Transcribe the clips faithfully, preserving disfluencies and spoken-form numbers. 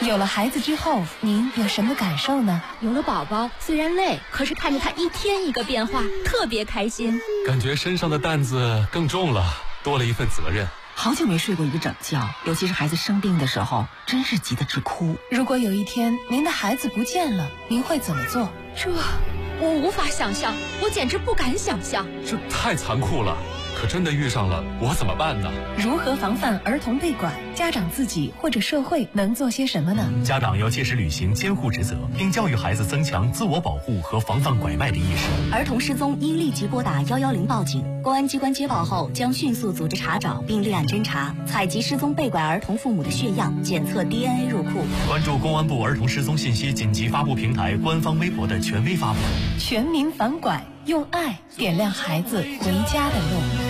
有了孩子之后，您有什么感受呢？ 有了宝宝，虽然累，可是看着他一天一个变化，特别开心。 感觉身上的担子更重了，多了一份责任。 好久没睡过一个整觉，尤其是孩子生病的时候，真是急得直哭。 如果有一天您的孩子不见了，您会怎么做？ 这我无法想象，我简直不敢想象。 这太残酷了，可真的遇上了，我怎么办呢？ 如何防范儿童被拐？家长自己或者社会能做些什么呢？ 家长要切实履行监护职责，并教育孩子增强自我保护和防范拐卖的意识。 儿童失踪应立即拨打一一零报警，公安机关接报后将迅速组织查找并立案侦查，采集失踪被拐儿童父母的血样，检测 D N A 入库。 关注公安部儿童失踪信息紧急发布平台官方微博的权威发布。 全民反拐，用爱点亮孩子回家的路。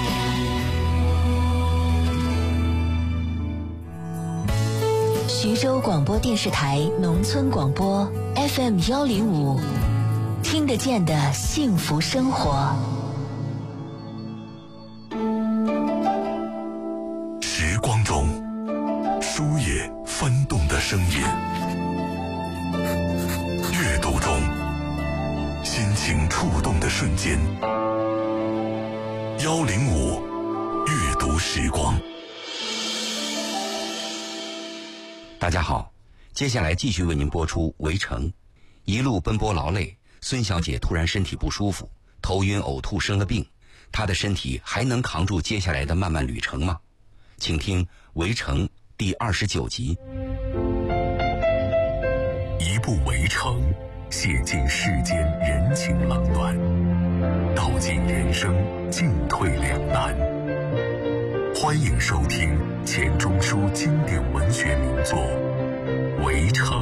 徐州广播电视台农村广播 F M 幺零五，听得见的幸福生活。 时光中，书页翻动的声音；阅读中，心情触动的瞬间。幺零五阅读时光。 大家好，接下来继续为您播出《围城》。一路奔波劳累，孙小姐突然身体不舒服，头晕呕吐，生了病。她的身体还能扛住接下来的漫漫旅程吗？请听《围城》第二十九集。 一部《围城》，写尽世间人情冷暖，道尽人生进退两难。欢迎收听钱钟书经典文学名作《围城》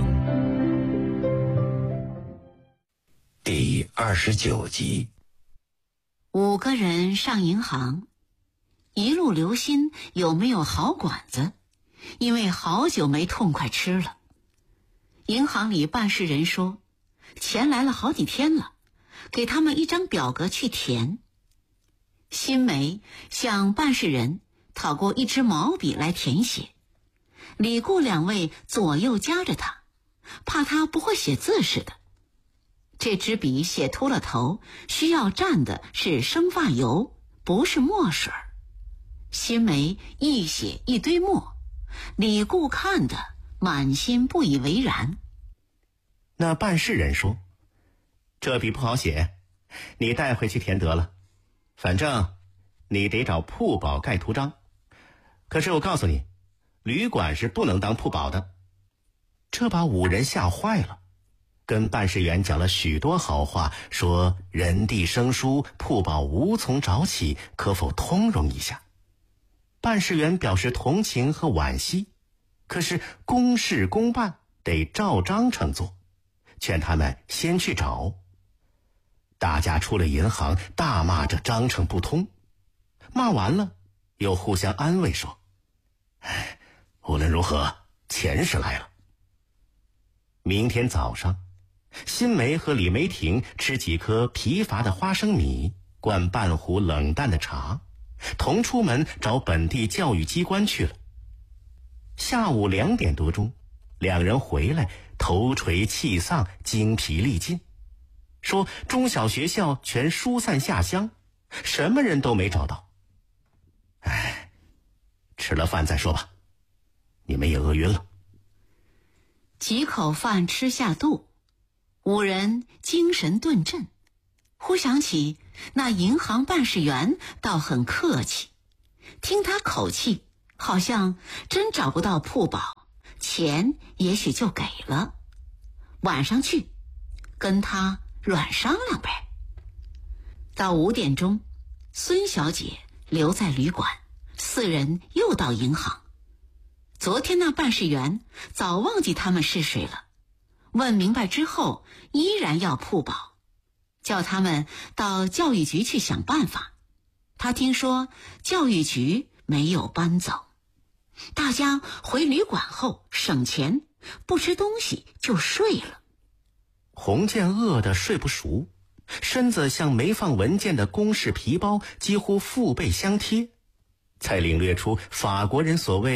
第二十九集。 五个人上银行，一路留心有没有好馆子，因为好久没痛快吃了。银行里办事人说，钱来了好几天了，给他们一张表格去填。新梅向办事人讨过一支毛笔来填写，李顾两位左右夹着他，怕他不会写字似的。这支笔写秃了头，需要蘸的是生发油，不是墨水。新梅一写一堆墨，李顾看得满心不以为然。 那办事人说，这笔不好写，你带回去填得了，反正你得找铺保盖图章。可是我告诉你，旅馆是不能当铺保的。这把五人吓坏了，跟办事员讲了许多好话，说人地生疏，铺保无从找起，可否通融一下？办事员表示同情和惋惜，可是公事公办，得照章程做，劝他们先去找。大家出了银行，大骂这章程不通，骂完了又互相安慰说，哎，无论如何钱是来了。明天早上，新梅和李梅婷吃几颗疲乏的花生米，灌半壶冷淡的茶，同出门找本地教育机关去了。下午两点多钟，两人回来，头垂气丧，精疲力尽，说中小学校全疏散下乡，什么人都没找到。哎，吃了饭再说吧，你们也饿晕了。 几口饭吃下肚，五人精神顿振，忽想起那银行办事员倒很客气，听他口气好像真找不到铺保，钱也许就给了，晚上去跟他软商量呗。到五点钟，孙小姐留在旅馆，四人又到银行。昨天那办事员早忘记他们是谁了，问明白之后依然要铺保，叫他们到教育局去想办法。他听说教育局没有搬走，大家回旅馆后省钱，不吃东西就睡了。 洪建饿得睡不熟，身子像没放文件的公事皮包，几乎腹背相贴，才领略出法国人所谓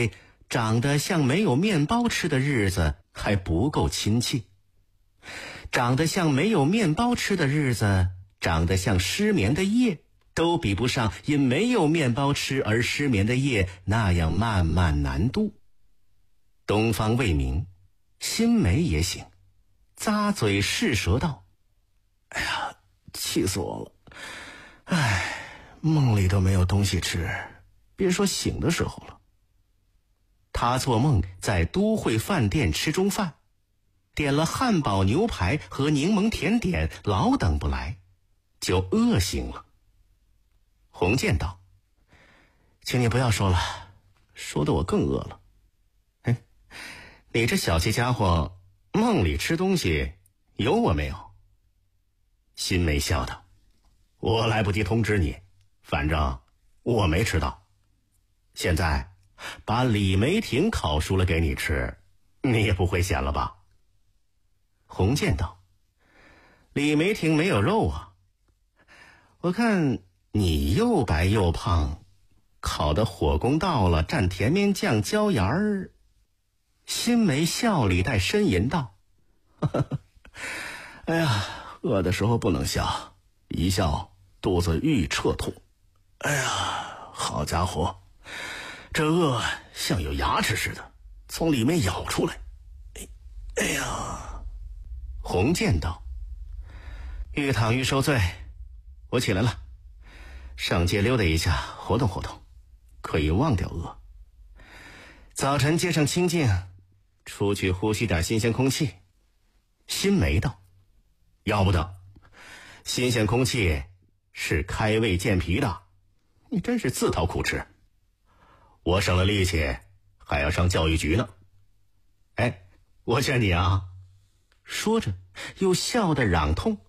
长得像没有面包吃的日子还不够亲切，长得像没有面包吃的日子，长得像失眠的夜，都比不上因没有面包吃而失眠的夜那样漫漫难度。东方未明，新梅也醒，咂嘴试舌道：哎呀，气死我了！哎，梦里都没有东西吃，别说醒的时候了。他做梦在都会饭店吃中饭，点了汉堡牛排和柠檬甜点，老等不来，就饿醒了。洪建道：请你不要说了，说得我更饿了。哼，你这小气家伙，梦里吃东西有我没有？新梅笑道：我来不及通知你，反正我没吃到。现在把李梅婷烤熟了给你吃，你也不会嫌了吧？洪建道：李梅婷没有肉啊，我看你又白又胖，烤的火功到了，蘸甜面酱椒盐儿。新梅笑里带呻吟道：呵呵，哎呀，饿的时候不能笑，一笑肚子愈彻痛。哎呀，好家伙，这饿像有牙齿似的，从里面咬出来。哎，哎呀！洪建道：愈躺愈受罪，我起来了，上街溜达一下，活动活动，可以忘掉饿。早晨街上清静，出去呼吸点新鲜空气。新梅道：要不得，新鲜空气是开胃健脾的，你真是自讨苦吃。我省了力气还要上教育局呢。哎，我劝你啊！说着又笑得嚷痛：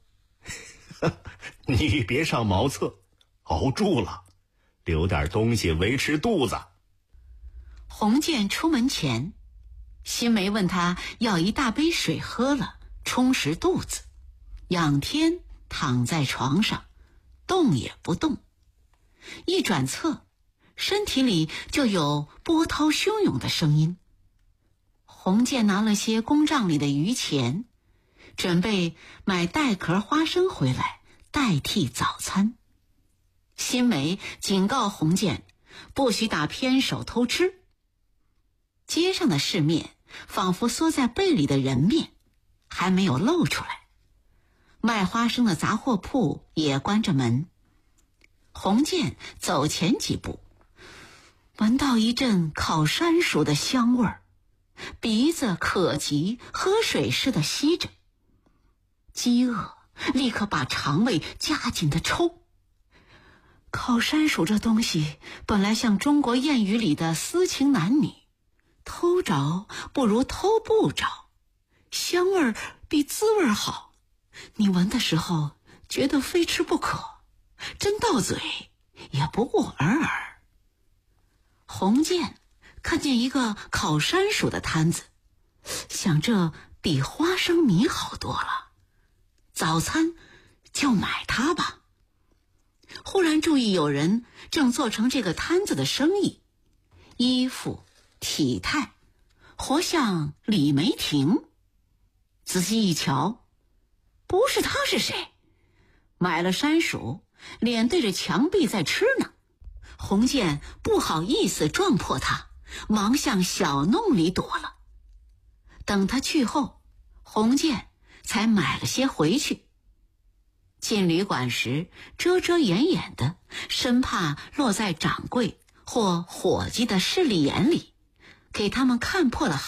你别上茅厕，熬住了，留点东西维持肚子。 洪建出门前，新梅问他要一大杯水喝了，充实肚子。仰天躺在床上，动也不动。一转侧，身体里就有波涛汹涌的声音。洪建拿了些公账里的余钱，准备买带壳花生回来代替早餐。新梅警告洪建不许打偏手偷吃。街上的市面仿佛缩在被里的人面还没有露出来，卖花生的杂货铺也关着门。洪建走前几步，闻到一阵烤山薯的香味儿，鼻子可急，喝水似的吸着。饥饿立刻把肠胃夹紧的抽。烤山薯这东西本来像中国谚语里的私情男女，偷着不如偷不着，香味儿比滋味儿好，你闻的时候觉得非吃不可，真到嘴也不过尔尔。洪建看见一个烤山薯的摊子，想这比花生米好多了，早餐就买它吧。忽然注意有人正做成这个摊子的生意，衣服体态活像李梅婷。仔细一瞧，不是他是谁？买了山薯，脸对着墙壁在吃呢。洪建不好意思撞破他，忙向小弄里躲了。等他去后，洪建才买了些回去。进旅馆时遮遮掩掩的，生怕落在掌柜或伙计的势利眼里，给他们看破了